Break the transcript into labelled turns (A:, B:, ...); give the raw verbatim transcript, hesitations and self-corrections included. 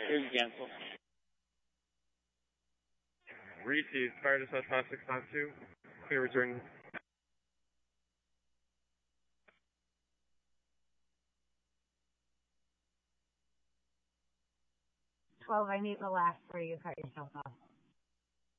A: You can cancel.
B: Receive, fire dispatch five six five two. Clear return.
C: twelve, I need the last three. You cut yourself off.